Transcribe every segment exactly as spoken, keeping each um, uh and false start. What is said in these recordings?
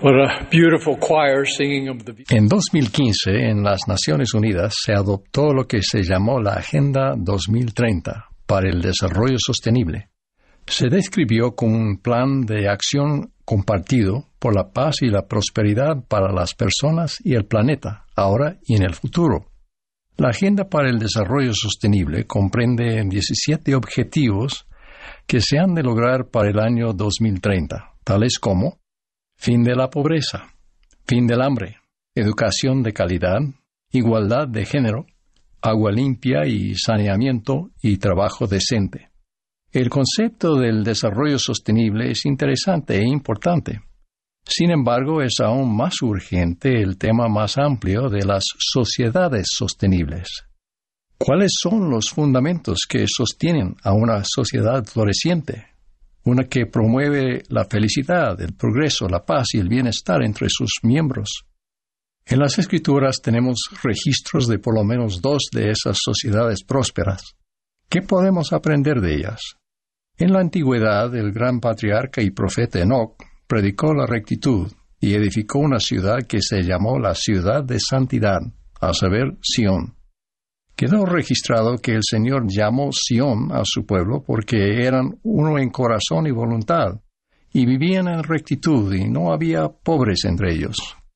What a beautiful choir singing of the... En dos mil quince, en las Naciones Unidas, se adoptó lo que se llamó la Agenda dos mil treinta para el Desarrollo Sostenible. Se describió como un plan de acción compartido por la paz y la prosperidad para las personas y el planeta, ahora y en el futuro. La Agenda para el Desarrollo Sostenible comprende diecisiete objetivos que se han de lograr para el año dos mil treinta, tales como fin de la pobreza, fin del hambre, educación de calidad, igualdad de género, agua limpia y saneamiento y trabajo decente. El concepto del desarrollo sostenible es interesante e importante. Sin embargo, es aún más urgente el tema más amplio de las sociedades sostenibles. ¿Cuáles son los fundamentos que sostienen a una sociedad floreciente? Una que promueve la felicidad, el progreso, la paz y el bienestar entre sus miembros. En las Escrituras tenemos registros de por lo menos dos de esas sociedades prósperas. ¿Qué podemos aprender de ellas? En la antigüedad, el gran patriarca y profeta Enoc predicó la rectitud y edificó una ciudad que se llamó la ciudad de santidad, a saber, Sión. Quedó registrado que el Señor llamó Sión a su pueblo porque eran uno en corazón y voluntad, y vivían en rectitud, y no había pobres entre ellos.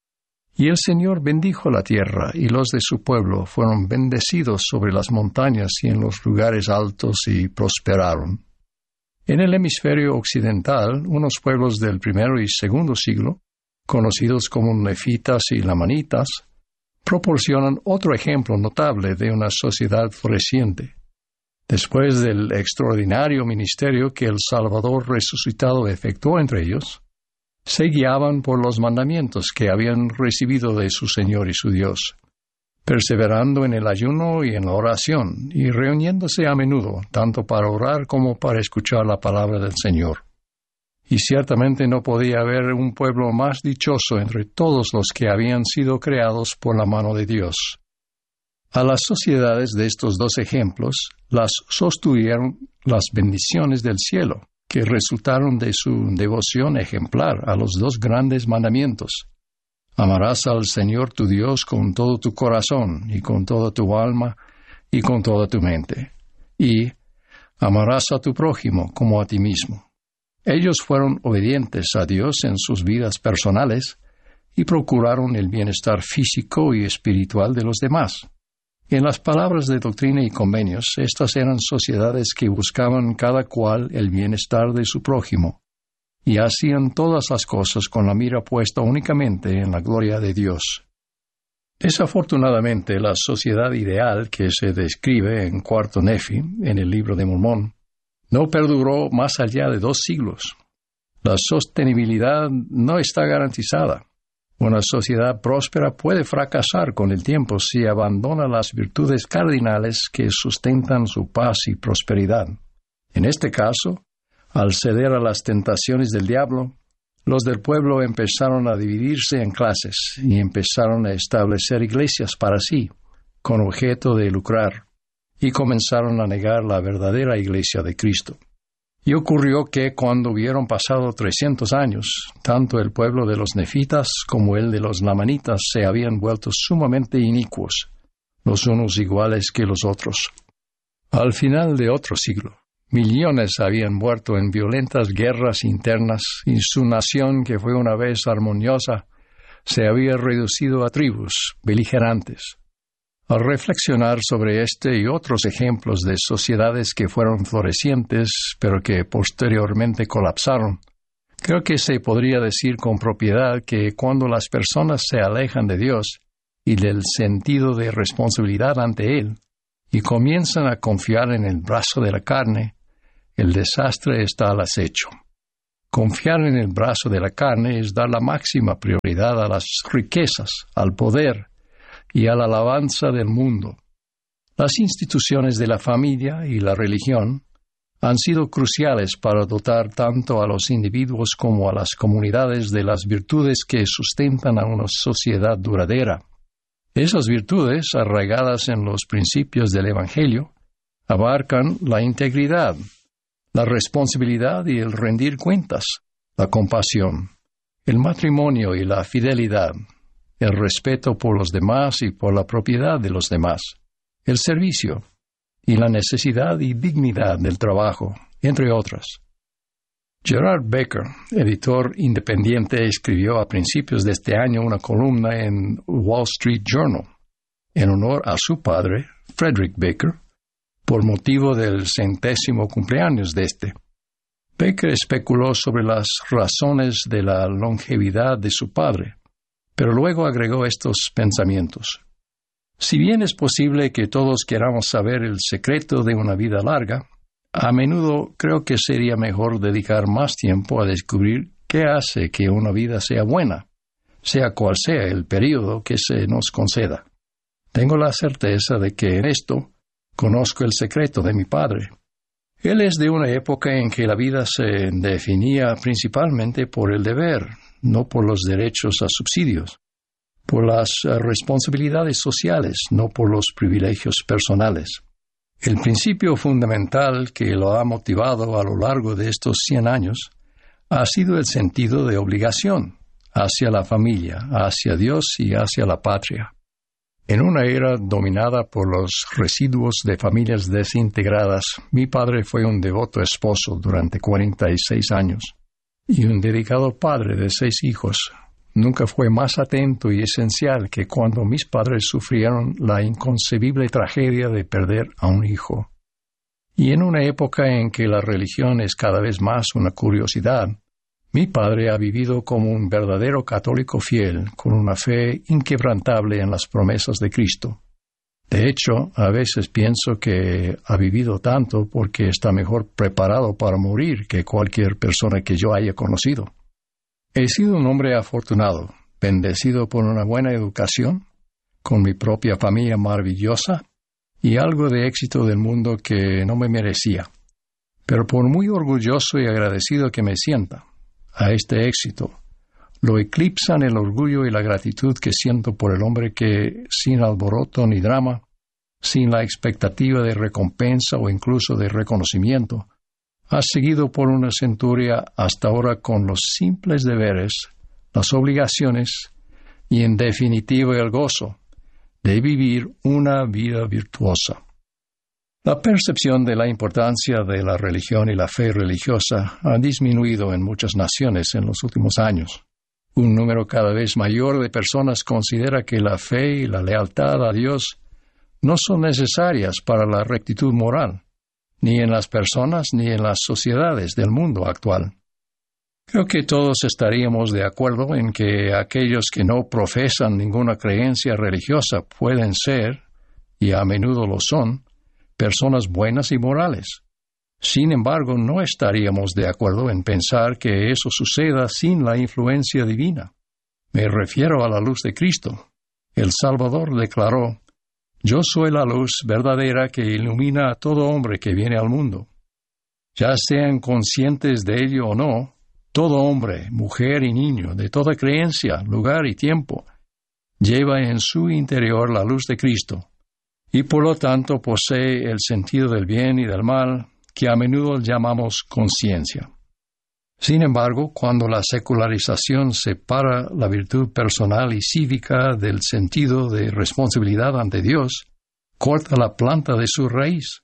Y el Señor bendijo la tierra, y los de su pueblo fueron bendecidos sobre las montañas y en los lugares altos, y prosperaron. En el hemisferio occidental, unos pueblos del primero y segundo siglo, conocidos como nefitas y lamanitas, proporcionan otro ejemplo notable de una sociedad floreciente. Después del extraordinario ministerio que el Salvador resucitado efectuó entre ellos, se guiaban por los mandamientos que habían recibido de su Señor y su Dios, perseverando en el ayuno y en la oración, y reuniéndose a menudo, tanto para orar como para escuchar la palabra del Señor. Y ciertamente no podía haber un pueblo más dichoso entre todos los que habían sido creados por la mano de Dios. A las sociedades de estos dos ejemplos las sostuvieron las bendiciones del cielo, que resultaron de su devoción ejemplar a los dos grandes mandamientos. Amarás al Señor tu Dios con todo tu corazón, y con toda tu alma, y con toda tu mente. Y amarás a tu prójimo como a ti mismo. Ellos fueron obedientes a Dios en sus vidas personales y procuraron el bienestar físico y espiritual de los demás. En las palabras de Doctrina y Convenios, estas eran sociedades que buscaban cada cual el bienestar de su prójimo y hacían todas las cosas con la mira puesta únicamente en la gloria de Dios. Desafortunadamente, la sociedad ideal que se describe en Cuarto Nefi, en el Libro de Mormón, no perduró más allá de dos siglos. La sostenibilidad no está garantizada. Una sociedad próspera puede fracasar con el tiempo si abandona las virtudes cardinales que sustentan su paz y prosperidad. En este caso, al ceder a las tentaciones del diablo, los del pueblo empezaron a dividirse en clases y empezaron a establecer iglesias para sí, con objeto de lucrar, y comenzaron a negar la verdadera iglesia de Cristo. Y ocurrió que cuando hubieron pasado trescientos años, tanto el pueblo de los nefitas como el de los lamanitas se habían vuelto sumamente inicuos, los unos iguales que los otros. Al final de otro siglo, millones habían muerto en violentas guerras internas y su nación, que fue una vez armoniosa, se había reducido a tribus beligerantes. Al reflexionar sobre este y otros ejemplos de sociedades que fueron florecientes, pero que posteriormente colapsaron, creo que se podría decir con propiedad que cuando las personas se alejan de Dios y del sentido de responsabilidad ante Él, y comienzan a confiar en el brazo de la carne, el desastre está al acecho. Confiar en el brazo de la carne es dar la máxima prioridad a las riquezas, al poder y a la alabanza del mundo. Las instituciones de la familia y la religión han sido cruciales para dotar tanto a los individuos como a las comunidades de las virtudes que sustentan a una sociedad duradera. Esas virtudes, arraigadas en los principios del Evangelio, abarcan la integridad, la responsabilidad y el rendir cuentas, la compasión, el matrimonio y la fidelidad, el respeto por los demás y por la propiedad de los demás, el servicio y la necesidad y dignidad del trabajo, entre otras. Gerard Becker, editor independiente, escribió a principios de este año una columna en Wall Street Journal en honor a su padre, Frederick Baker, por motivo del centésimo cumpleaños de este. Baker especuló sobre las razones de la longevidad de su padre, pero luego agregó estos pensamientos. Si bien es posible que todos queramos saber el secreto de una vida larga, a menudo creo que sería mejor dedicar más tiempo a descubrir qué hace que una vida sea buena, sea cual sea el período que se nos conceda. Tengo la certeza de que en esto conozco el secreto de mi padre. Él es de una época en que la vida se definía principalmente por el deber, no por los derechos a subsidios, por las uh, responsabilidades sociales, no por los privilegios personales. El principio fundamental que lo ha motivado a lo largo de estos cien años ha sido el sentido de obligación hacia la familia, hacia Dios y hacia la patria. En una era dominada por los residuos de familias desintegradas, mi padre fue un devoto esposo durante cuarenta y seis años y un dedicado padre de seis hijos. Nunca fue más atento y esencial que cuando mis padres sufrieron la inconcebible tragedia de perder a un hijo. Y en una época en que la religión es cada vez más una curiosidad, mi padre ha vivido como un verdadero católico fiel, con una fe inquebrantable en las promesas de Cristo. De hecho, a veces pienso que ha vivido tanto porque está mejor preparado para morir que cualquier persona que yo haya conocido. He sido un hombre afortunado, bendecido por una buena educación, con mi propia familia maravillosa y algo de éxito del mundo que no me merecía. Pero por muy orgulloso y agradecido que me sienta a este éxito, lo eclipsan el orgullo y la gratitud que siento por el hombre que, sin alboroto ni drama, sin la expectativa de recompensa o incluso de reconocimiento, ha seguido por una centuria hasta ahora con los simples deberes, las obligaciones y, en definitiva, el gozo de vivir una vida virtuosa. La percepción de la importancia de la religión y la fe religiosa ha disminuido en muchas naciones en los últimos años. Un número cada vez mayor de personas considera que la fe y la lealtad a Dios no son necesarias para la rectitud moral, ni en las personas ni en las sociedades del mundo actual. Creo que todos estaríamos de acuerdo en que aquellos que no profesan ninguna creencia religiosa pueden ser, y a menudo lo son, personas buenas y morales. Sin embargo, no estaríamos de acuerdo en pensar que eso suceda sin la influencia divina. Me refiero a la luz de Cristo. El Salvador declaró: «Yo soy la luz verdadera que ilumina a todo hombre que viene al mundo». Ya sean conscientes de ello o no, todo hombre, mujer y niño, de toda creencia, lugar y tiempo, lleva en su interior la luz de Cristo, y por lo tanto posee el sentido del bien y del mal, que a menudo llamamos conciencia. Sin embargo, cuando la secularización separa la virtud personal y cívica del sentido de responsabilidad ante Dios, corta la planta de su raíz.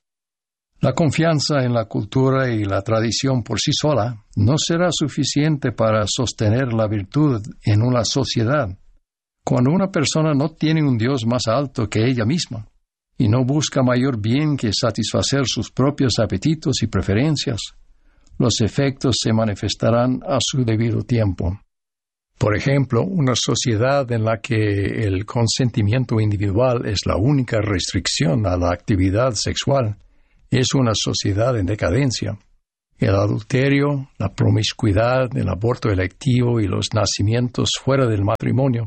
La confianza en la cultura y la tradición por sí sola no será suficiente para sostener la virtud en una sociedad. Cuando una persona no tiene un Dios más alto que ella misma, y no busca mayor bien que satisfacer sus propios apetitos y preferencias, los efectos se manifestarán a su debido tiempo. Por ejemplo, una sociedad en la que el consentimiento individual es la única restricción a la actividad sexual es una sociedad en decadencia. El adulterio, la promiscuidad, el aborto electivo y los nacimientos fuera del matrimonio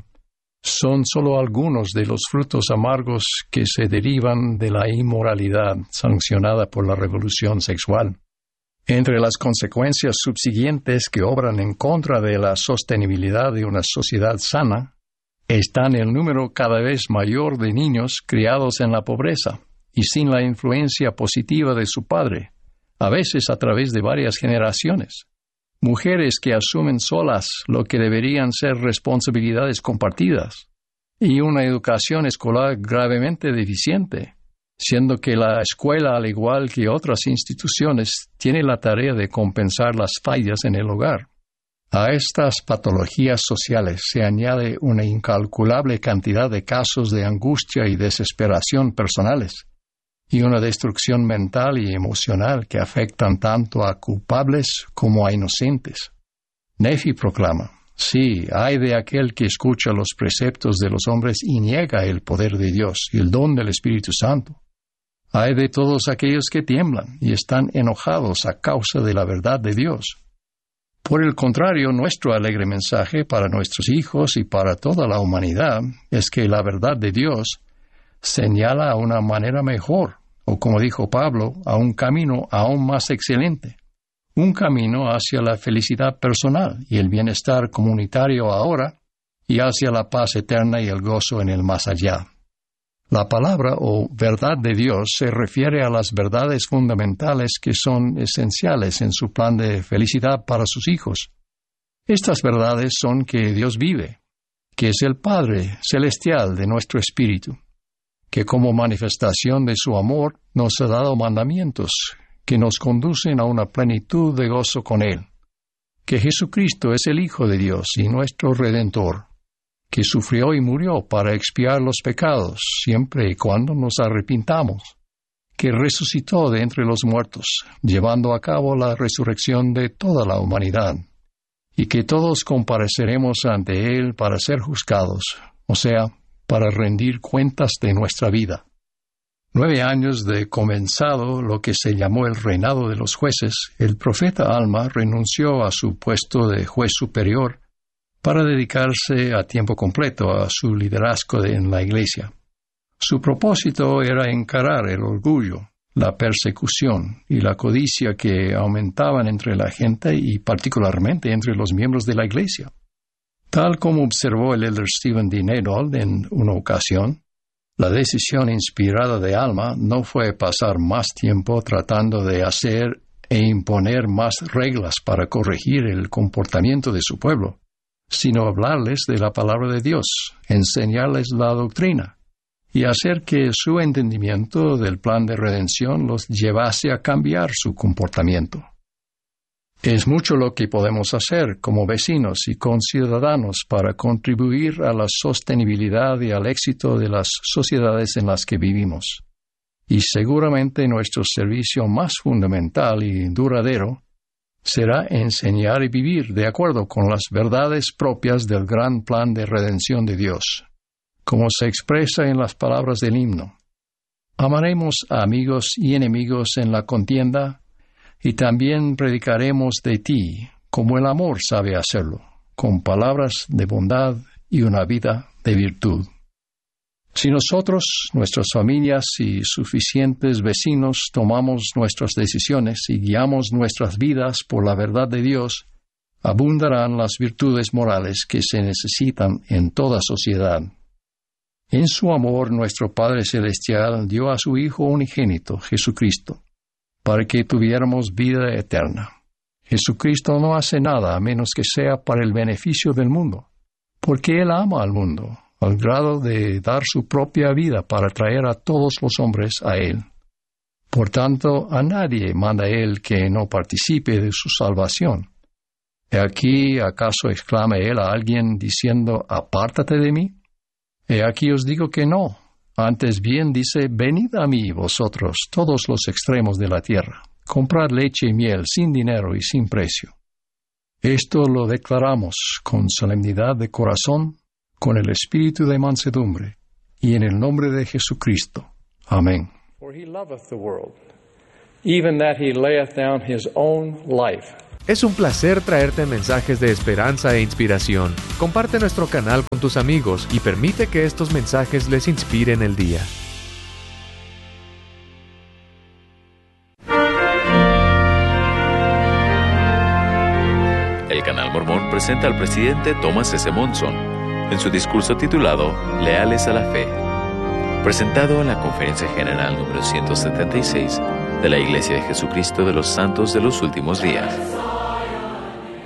son solo algunos de los frutos amargos que se derivan de la inmoralidad sancionada por la revolución sexual. Entre las consecuencias subsiguientes que obran en contra de la sostenibilidad de una sociedad sana están el número cada vez mayor de niños criados en la pobreza y sin la influencia positiva de su padre, a veces a través de varias generaciones. mujeres que asumen solas lo que deberían ser responsabilidades compartidas, y una educación escolar gravemente deficiente, siendo que la escuela, al igual que otras instituciones, tiene la tarea de compensar las fallas en el hogar. A estas patologías sociales se añade una incalculable cantidad de casos de angustia y desesperación personales, y una destrucción mental y emocional que afectan tanto a culpables como a inocentes. Nefi proclama: sí, ay de aquel que escucha los preceptos de los hombres y niega el poder de Dios y el don del Espíritu Santo. Ay de todos aquellos que tiemblan y están enojados a causa de la verdad de Dios. Por el contrario, nuestro alegre mensaje para nuestros hijos y para toda la humanidad es que la verdad de Dios señala a una manera mejor, o como dijo Pablo, a un camino aún más excelente, un camino hacia la felicidad personal y el bienestar comunitario ahora, y hacia la paz eterna y el gozo en el más allá. La palabra o verdad de Dios se refiere a las verdades fundamentales que son esenciales en su plan de felicidad para sus hijos. Estas verdades son que Dios vive, que es el Padre celestial de nuestro espíritu, que como manifestación de su amor nos ha dado mandamientos que nos conducen a una plenitud de gozo con Él, que Jesucristo es el Hijo de Dios y nuestro Redentor, que sufrió y murió para expiar los pecados siempre y cuando nos arrepintamos, que resucitó de entre los muertos, llevando a cabo la resurrección de toda la humanidad, y que todos compareceremos ante Él para ser juzgados, o sea, para rendir cuentas de nuestra vida. Nueve años de comenzado lo que se llamó el reinado de los jueces, el profeta Alma renunció a su puesto de juez superior para dedicarse a tiempo completo a su liderazgo de, en la Iglesia. Su propósito era encarar el orgullo, la persecución y la codicia que aumentaban entre la gente y particularmente entre los miembros de la Iglesia. Tal como observó el elder Stephen D. Nadold en una ocasión, la decisión inspirada de Alma no fue pasar más tiempo tratando de hacer e imponer más reglas para corregir el comportamiento de su pueblo, sino hablarles de la palabra de Dios, enseñarles la doctrina, y hacer que su entendimiento del plan de redención los llevase a cambiar su comportamiento. Es mucho lo que podemos hacer como vecinos y conciudadanos para contribuir a la sostenibilidad y al éxito de las sociedades en las que vivimos. Y seguramente nuestro servicio más fundamental y duradero será enseñar y vivir de acuerdo con las verdades propias del gran plan de redención de Dios, como se expresa en las palabras del himno. Amaremos a amigos y enemigos en la contienda, y también predicaremos de ti, como el amor sabe hacerlo, con palabras de bondad y una vida de virtud. Si nosotros, nuestras familias y suficientes vecinos tomamos nuestras decisiones y guiamos nuestras vidas por la verdad de Dios, abundarán las virtudes morales que se necesitan en toda sociedad. En su amor, nuestro Padre Celestial dio a su Hijo unigénito, Jesucristo, para que tuviéramos vida eterna. Jesucristo no hace nada a menos que sea para el beneficio del mundo, porque Él ama al mundo, al grado de dar su propia vida para traer a todos los hombres a Él. Por tanto, a nadie manda Él que no participe de su salvación. ¿He aquí, acaso exclama Él a alguien diciendo, apártate de mí? He aquí os digo que no. Antes bien dice, venid a mí vosotros, todos los extremos de la tierra, comprad leche y miel sin dinero y sin precio. Esto lo declaramos con solemnidad de corazón, con el espíritu de mansedumbre, y en el nombre de Jesucristo. Amén. For he loveth the world, even that he layeth down his own life. Es un placer traerte mensajes de esperanza e inspiración. Comparte nuestro canal con tus amigos y permite que estos mensajes les inspiren el día. El Canal Mormón presenta al presidente Thomas S. Monson en su discurso titulado Leales a la Fe, presentado en la Conferencia General número ciento setenta y seis de la Iglesia de Jesucristo de los Santos de los Últimos Días.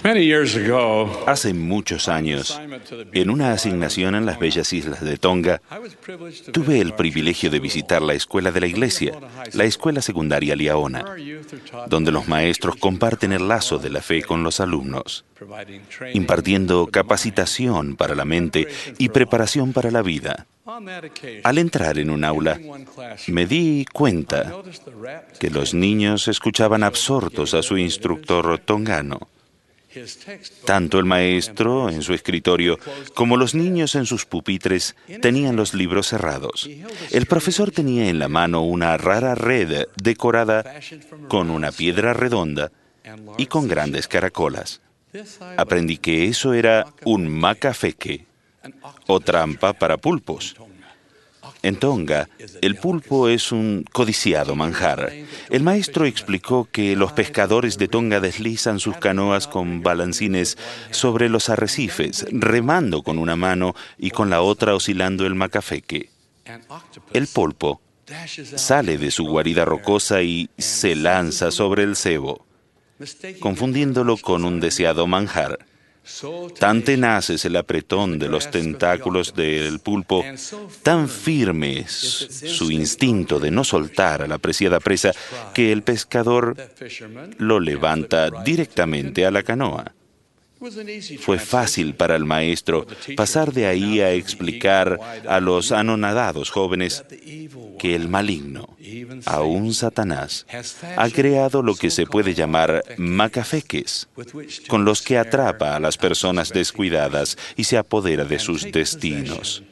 Hace muchos años, en una asignación en las bellas islas de Tonga, tuve el privilegio de visitar la escuela de la iglesia, la escuela secundaria Liaona, donde los maestros comparten el lazo de la fe con los alumnos, impartiendo capacitación para la mente y preparación para la vida. Al entrar en un aula, me di cuenta que los niños escuchaban absortos a su instructor tongano. Tanto el maestro en su escritorio como los niños en sus pupitres tenían los libros cerrados. El profesor tenía en la mano una rara red decorada con una piedra redonda y con grandes caracolas. Aprendí que eso era un macafeque, o trampa para pulpos. En Tonga, el pulpo es un codiciado manjar. El maestro explicó que los pescadores de Tonga deslizan sus canoas con balancines sobre los arrecifes, remando con una mano y con la otra oscilando el macafeque. El pulpo sale de su guarida rocosa y se lanza sobre el cebo, confundiéndolo con un deseado manjar. Tan tenaz es el apretón de los tentáculos del pulpo, tan firme es su instinto de no soltar a la preciada presa, que el pescador lo levanta directamente a la canoa. Fue fácil para el maestro pasar de ahí a explicar a los anonadados jóvenes que el maligno, aún Satanás, ha creado lo que se puede llamar macafeques, con los que atrapa a las personas descuidadas y se apodera de sus destinos.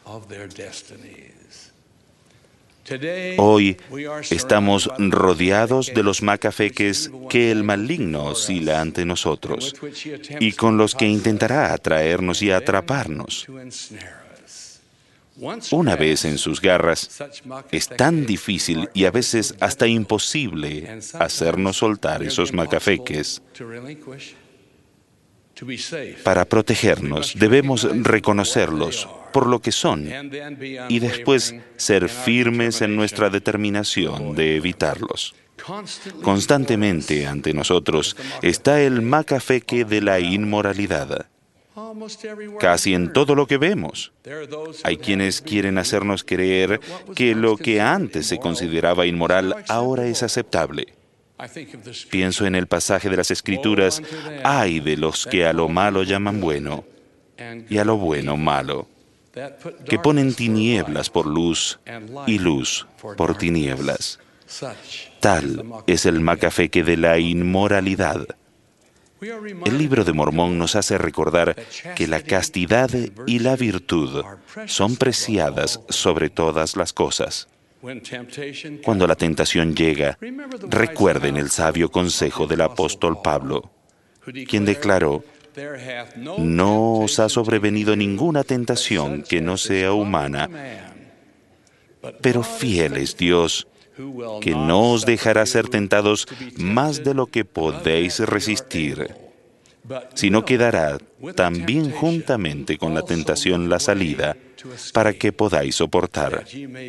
Hoy estamos rodeados de los macafeques que el maligno oscila ante nosotros y con los que intentará atraernos y atraparnos. Una vez en sus garras, es tan difícil y a veces hasta imposible hacernos soltar esos macafeques. Para protegernos, debemos reconocerlos por lo que son y después ser firmes en nuestra determinación de evitarlos. Constantemente ante nosotros está el macafeque de la inmoralidad. Casi en todo lo que vemos. Hay quienes quieren hacernos creer que lo que antes se consideraba inmoral ahora es aceptable. Pienso en el pasaje de las Escrituras: ay de los que a lo malo llaman bueno y a lo bueno malo, que ponen tinieblas por luz y luz por tinieblas. Tal es el macafeque de la inmoralidad. El libro de Mormón nos hace recordar que la castidad y la virtud son preciadas sobre todas las cosas. Cuando la tentación llega, recuerden el sabio consejo del apóstol Pablo, quien declaró: no os ha sobrevenido ninguna tentación que no sea humana, pero fiel es Dios, que no os dejará ser tentados más de lo que podéis resistir, sino que dará también juntamente con la tentación la salida para que podáis soportar.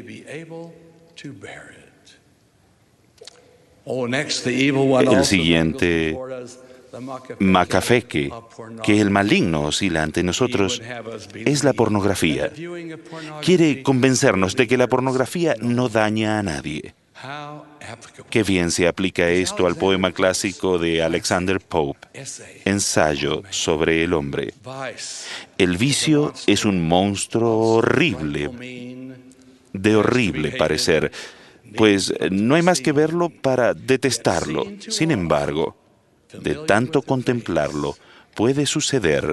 El siguiente macafeque que el maligno oscila ante nosotros es la pornografía. Quiere convencernos de que la pornografía no daña a nadie. Qué bien se aplica esto al poema clásico de Alexander Pope, Ensayo sobre el hombre. El vicio es un monstruo horrible, de horrible parecer, pues no hay más que verlo para detestarlo. Sin embargo, de tanto contemplarlo, puede suceder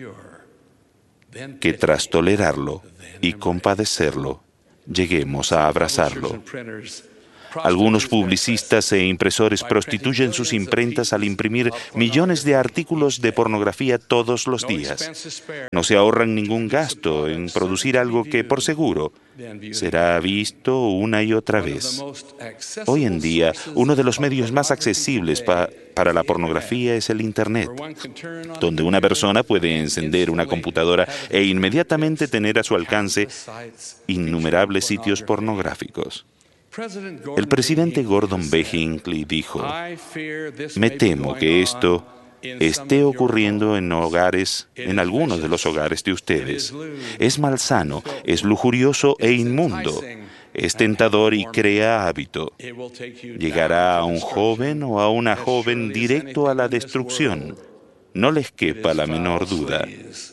que tras tolerarlo y compadecerlo, lleguemos a abrazarlo. Algunos publicistas e impresores prostituyen sus imprentas al imprimir millones de artículos de pornografía todos los días. No se ahorran ningún gasto en producir algo que, por seguro, será visto una y otra vez. Hoy en día, uno de los medios más accesibles pa- para la pornografía es el Internet, donde una persona puede encender una computadora e inmediatamente tener a su alcance innumerables sitios pornográficos. El presidente Gordon B. Hinckley dijo: me temo que esto esté ocurriendo en hogares, en algunos de los hogares de ustedes. Es malsano, es lujurioso e inmundo. Es tentador y crea hábito. Llegará a un joven o a una joven directo a la destrucción. No les quepa la menor duda.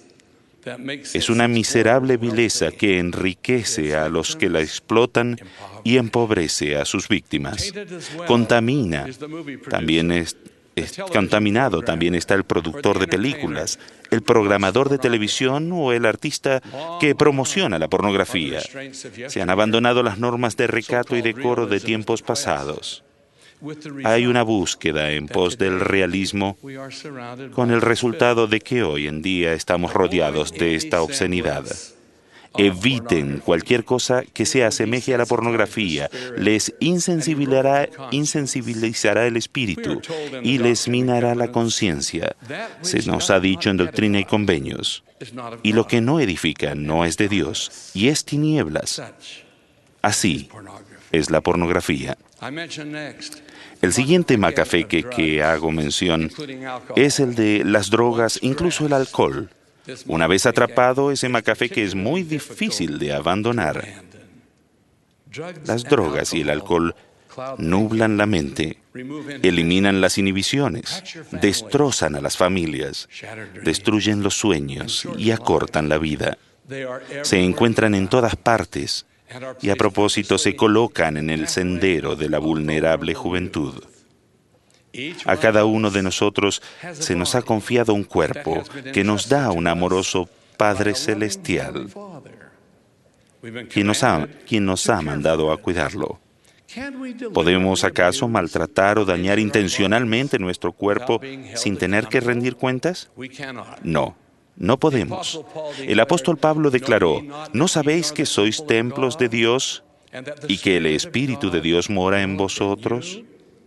Es una miserable vileza que enriquece a los que la explotan y empobrece a sus víctimas. Contamina. También es, es contaminado. También está el productor de películas, el programador de televisión o el artista que promociona la pornografía. Se han abandonado las normas de recato y decoro de tiempos pasados. Hay una búsqueda en pos del realismo, con el resultado de que hoy en día estamos rodeados de esta obscenidad. Eviten cualquier cosa que se asemeje a la pornografía. Les insensibilizará, insensibilizará el espíritu y les minará la conciencia. Se nos ha dicho en Doctrina y Convenios. Y lo que no edifica no es de Dios, y es tinieblas. Así es la pornografía. El siguiente macafeque que hago mención es el de las drogas, incluso el alcohol. Una vez atrapado, ese macafeque es muy difícil de abandonar. Las drogas y el alcohol nublan la mente, eliminan las inhibiciones, destrozan a las familias, destruyen los sueños y acortan la vida. Se encuentran en todas partes. Y a propósito se colocan en el sendero de la vulnerable juventud. A cada uno de nosotros se nos ha confiado un cuerpo que nos da un amoroso Padre Celestial, quien nos ha, quien nos ha mandado a cuidarlo. ¿Podemos acaso maltratar o dañar intencionalmente nuestro cuerpo sin tener que rendir cuentas? No. No podemos. El apóstol Pablo declaró, ¿no sabéis que sois templos de Dios y que el Espíritu de Dios mora en vosotros?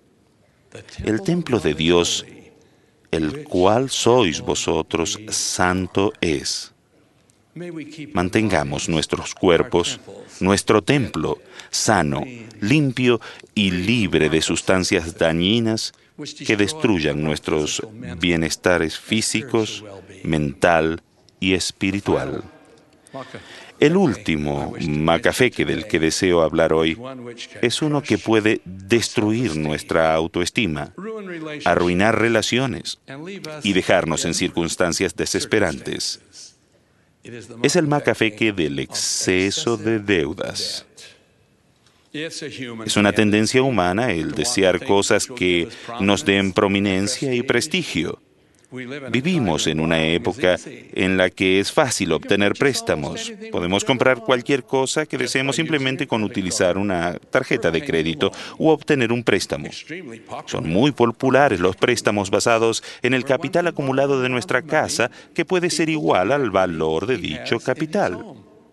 El templo de Dios, el cual sois vosotros, santo es. Mantengamos nuestros cuerpos, nuestro templo, sano, limpio y libre de sustancias dañinas que destruyan nuestros bienestares físicos, mental y espiritual. El último macafeque del que deseo hablar hoy es uno que puede destruir nuestra autoestima, arruinar relaciones y dejarnos en circunstancias desesperantes. Es el macafeque del exceso de deudas. Es una tendencia humana el desear cosas que nos den prominencia y prestigio. Vivimos en una época en la que es fácil obtener préstamos. Podemos comprar cualquier cosa que deseemos simplemente con utilizar una tarjeta de crédito u obtener un préstamo. Son muy populares los préstamos basados en el capital acumulado de nuestra casa, que puede ser igual al valor de dicho capital.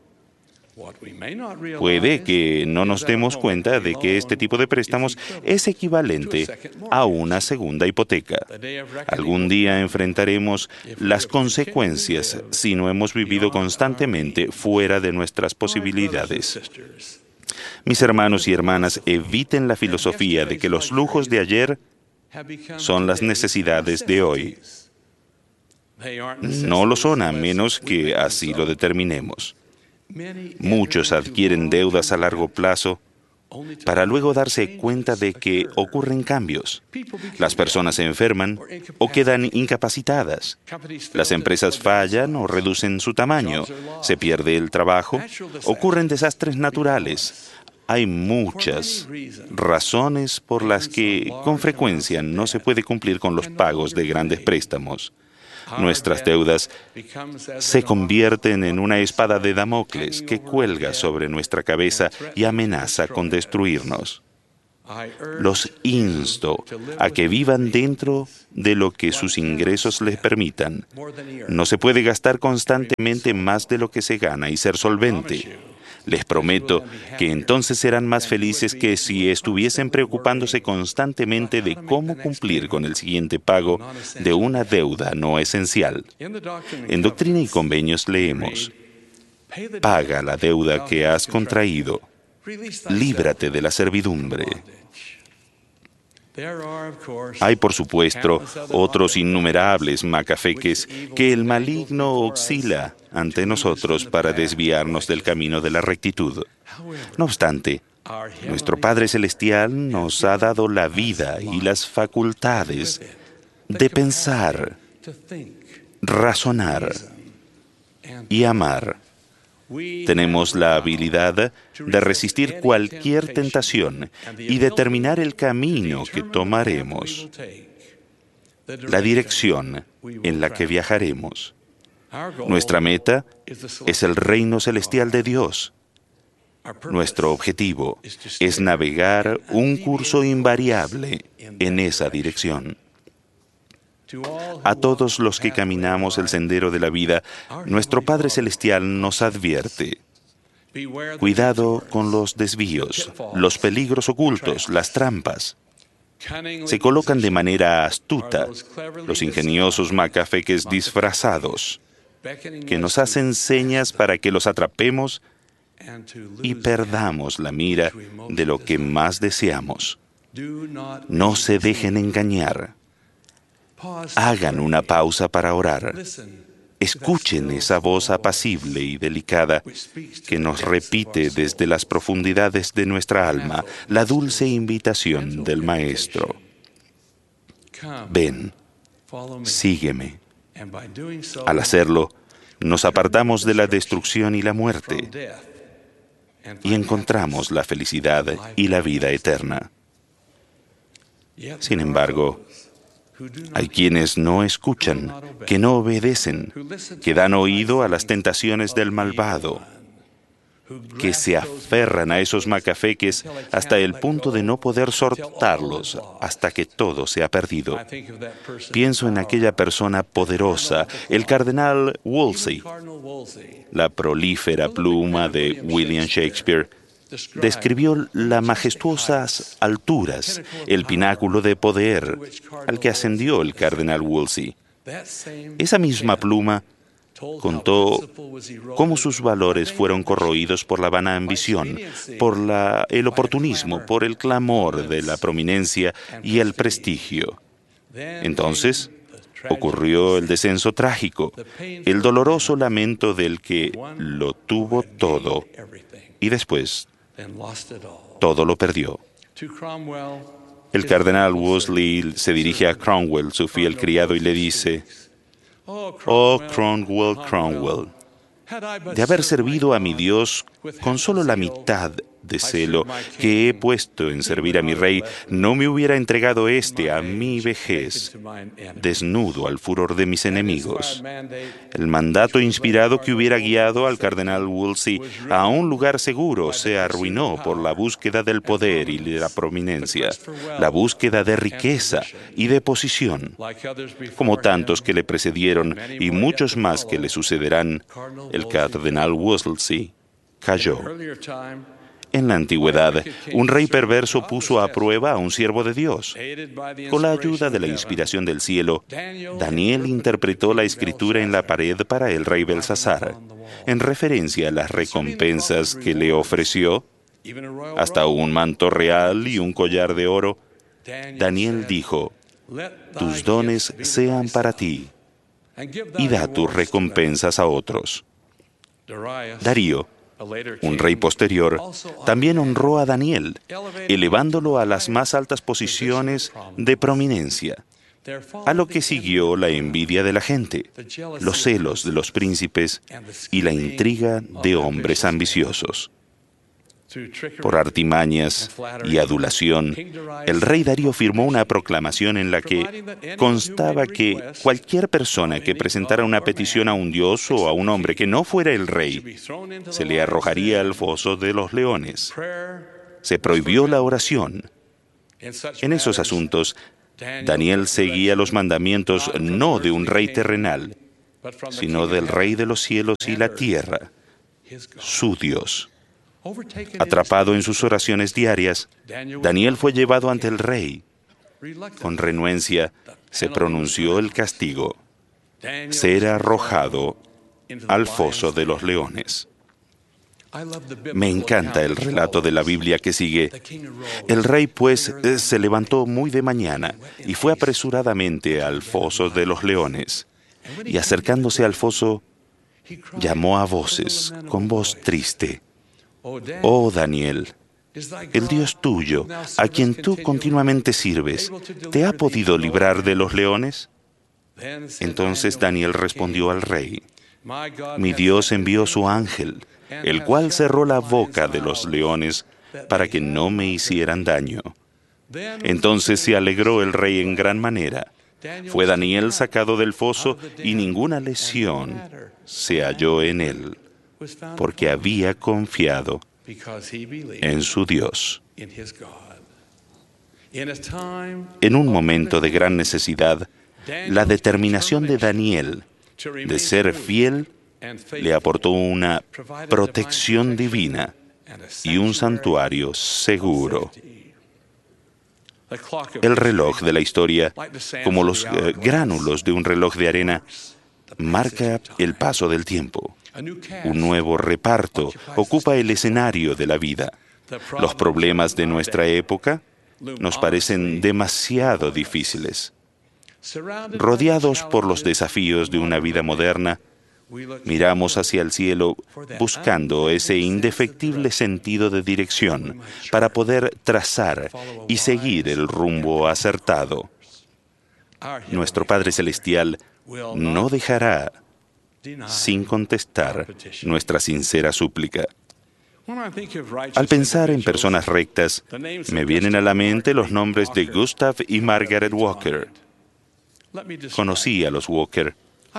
Puede que no nos demos cuenta de que este tipo de préstamos es equivalente a una segunda hipoteca. Algún día enfrentaremos las consecuencias si no hemos vivido constantemente fuera de nuestras posibilidades. Mis hermanos y hermanas, eviten la filosofía de que los lujos de ayer son las necesidades de hoy. No lo son a menos que así lo determinemos. Muchos adquieren deudas a largo plazo para luego darse cuenta de que ocurren cambios. Las personas se enferman o quedan incapacitadas. Las empresas fallan o reducen su tamaño. Se pierde el trabajo. Ocurren desastres naturales. Hay muchas razones por las que con frecuencia no se puede cumplir con los pagos de grandes préstamos. Nuestras deudas se convierten en una espada de Damocles que cuelga sobre nuestra cabeza y amenaza con destruirnos. Los insto a que vivan dentro de lo que sus ingresos les permitan. No se puede gastar constantemente más de lo que se gana y ser solvente. Les prometo que entonces serán más felices que si estuviesen preocupándose constantemente de cómo cumplir con el siguiente pago de una deuda no esencial. En Doctrina y Convenios leemos, paga la deuda que has contraído, líbrate de la servidumbre. Hay, por supuesto, otros innumerables macafeques que el maligno oscila ante nosotros para desviarnos del camino de la rectitud. No obstante, nuestro Padre Celestial nos ha dado la vida y las facultades de pensar, razonar y amar. Tenemos la habilidad de resistir cualquier tentación y determinar el camino que tomaremos, la dirección en la que viajaremos. Nuestra meta es el reino celestial de Dios. Nuestro objetivo es navegar un curso invariable en esa dirección. A todos los que caminamos el sendero de la vida, nuestro Padre Celestial nos advierte: cuidado con los desvíos, los peligros ocultos, las trampas. Se colocan de manera astuta los ingeniosos macafeques disfrazados, que nos hacen señas para que los atrapemos y perdamos la mira de lo que más deseamos. No se dejen engañar. Hagan una pausa para orar. Escuchen esa voz apacible y delicada que nos repite desde las profundidades de nuestra alma la dulce invitación del Maestro. Ven, sígueme. Al hacerlo, nos apartamos de la destrucción y la muerte y encontramos la felicidad y la vida eterna. Sin embargo, hay quienes no escuchan, que no obedecen, que dan oído a las tentaciones del malvado, que se aferran a esos macafeques hasta el punto de no poder soltarlos hasta que todo se ha perdido. Pienso en aquella persona poderosa, el cardenal Wolsey. La prolífera pluma de William Shakespeare describió las majestuosas alturas, el pináculo de poder al que ascendió el cardenal Wolsey. Esa misma pluma contó cómo sus valores fueron corroídos por la vana ambición, por la, el oportunismo, por el clamor de la prominencia y el prestigio. Entonces ocurrió el descenso trágico, el doloroso lamento del que lo tuvo todo y después todo lo perdió. El cardenal Wolsey se dirige a Cromwell, su fiel criado, y le dice: «Oh, Cromwell, Cromwell, de haber servido a mi Dios con solo la mitad de celo que he puesto en servir a mi rey, no me hubiera entregado éste a mi vejez, desnudo al furor de mis enemigos». El mandato inspirado que hubiera guiado al cardenal Wolsey a un lugar seguro se arruinó por la búsqueda del poder y de la prominencia, la búsqueda de riqueza y de posición. Como tantos que le precedieron y muchos más que le sucederán, el cardenal Wolsey cayó. En la antigüedad, un rey perverso puso a prueba a un siervo de Dios. Con la ayuda de la inspiración del cielo, Daniel interpretó la escritura en la pared para el rey Belsasar, en referencia a las recompensas que le ofreció, hasta un manto real y un collar de oro. Daniel dijo: «Tus dones sean para ti, y da tus recompensas a otros». Darío, un rey posterior, también honró a Daniel, elevándolo a las más altas posiciones de prominencia, a lo que siguió la envidia de la gente, los celos de los príncipes y la intriga de hombres ambiciosos. Por artimañas y adulación, el rey Darío firmó una proclamación en la que constaba que cualquier persona que presentara una petición a un dios o a un hombre que no fuera el rey, se le arrojaría al foso de los leones. Se prohibió la oración. En esos asuntos, Daniel seguía los mandamientos no de un rey terrenal, sino del Rey de los cielos y la tierra, su Dios. Atrapado en sus oraciones diarias, Daniel fue llevado ante el rey. Con renuencia se pronunció el castigo: ser arrojado al foso de los leones. Me encanta el relato de la Biblia que sigue. El rey, pues, se levantó muy de mañana y fue apresuradamente al foso de los leones. Y acercándose al foso, llamó a voces, con voz triste: «Oh Daniel, el Dios tuyo, a quien tú continuamente sirves, ¿te ha podido librar de los leones?» Entonces Daniel respondió al rey: «Mi Dios envió su ángel, el cual cerró la boca de los leones para que no me hicieran daño». Entonces se alegró el rey en gran manera. Fue Daniel sacado del foso y ninguna lesión se halló en él, porque había confiado en su Dios. En un momento de gran necesidad, la determinación de Daniel de ser fiel le aportó una protección divina y un santuario seguro. El reloj de la historia, como los eh, gránulos de un reloj de arena, marca el paso del tiempo. Un nuevo reparto ocupa el escenario de la vida. Los problemas de nuestra época nos parecen demasiado difíciles. Rodeados por los desafíos de una vida moderna, miramos hacia el cielo buscando ese indefectible sentido de dirección para poder trazar y seguir el rumbo acertado. Nuestro Padre Celestial no dejará sin contestar nuestra sincera súplica. Al pensar en personas rectas, me vienen a la mente los nombres de Gustav y Margaret Walker. Conocí a los Walker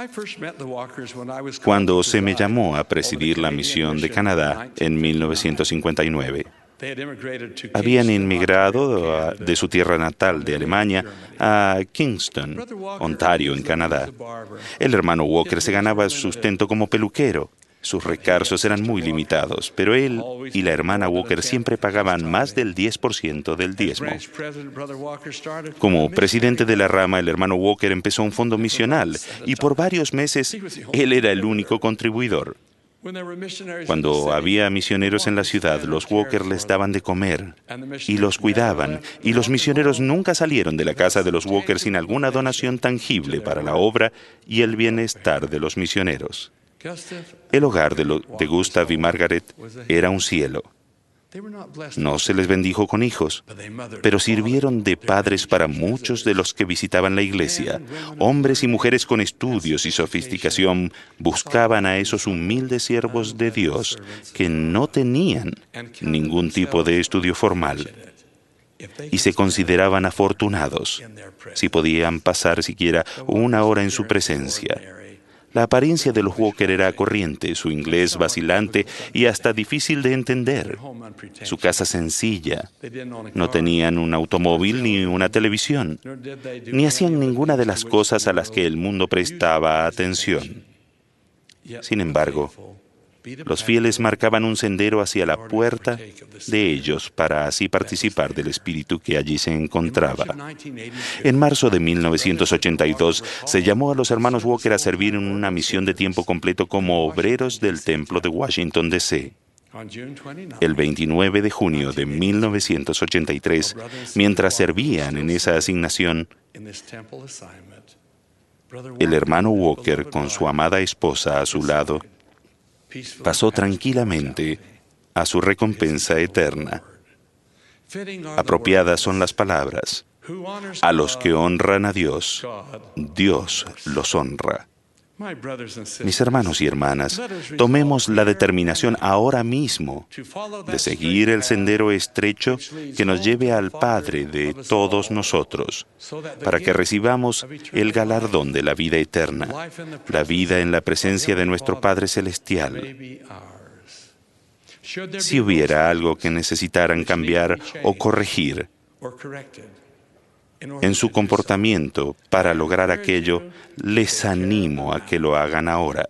cuando se me llamó a presidir la misión de Canadá en mil novecientos cincuenta y nueve. Habían inmigrado de su tierra natal de Alemania a Kingston, Ontario, en Canadá. El hermano Walker se ganaba sustento como peluquero. Sus recursos eran muy limitados, pero él y la hermana Walker siempre pagaban más del diez por ciento del diezmo. Como presidente de la rama, el hermano Walker empezó un fondo misional y por varios meses él era el único contribuidor. Cuando había misioneros en la ciudad, los Walker les daban de comer y los cuidaban, y los misioneros nunca salieron de la casa de los Walker sin alguna donación tangible para la obra y el bienestar de los misioneros. El hogar de, lo, de Gustav y Margaret era un cielo. No se les bendijo con hijos, pero sirvieron de padres para muchos de los que visitaban la iglesia. Hombres y mujeres con estudios y sofisticación buscaban a esos humildes siervos de Dios que no tenían ningún tipo de estudio formal y se consideraban afortunados si podían pasar siquiera una hora en su presencia. La apariencia de los Walker era corriente, su inglés vacilante y hasta difícil de entender. Su casa sencilla. No tenían un automóvil ni una televisión, ni hacían ninguna de las cosas a las que el mundo prestaba atención. Sin embargo, los fieles marcaban un sendero hacia la puerta de ellos para así participar del espíritu que allí se encontraba. En marzo de mil novecientos ochenta y dos se llamó a los hermanos Walker a servir en una misión de tiempo completo como obreros del templo de Washington, D C El veintinueve de junio de mil novecientos ochenta y tres, mientras servían en esa asignación, el hermano Walker, con su amada esposa a su lado, pasó tranquilamente a su recompensa eterna. Apropiadas son las palabras: a los que honran a Dios, Dios los honra. Mis hermanos y hermanas, tomemos la determinación ahora mismo de seguir el sendero estrecho que nos lleve al Padre de todos nosotros, para que recibamos el galardón de la vida eterna, la vida en la presencia de nuestro Padre Celestial. Si hubiera algo que necesitaran cambiar o corregir en su comportamiento para lograr aquello, les animo a que lo hagan ahora.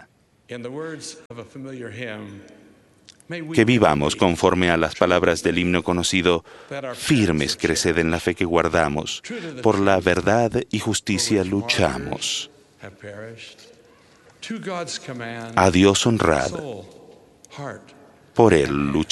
Que vivamos conforme a las palabras del himno conocido: firmes creced en la fe que guardamos, por la verdad y justicia luchamos. A Dios honrad, Por él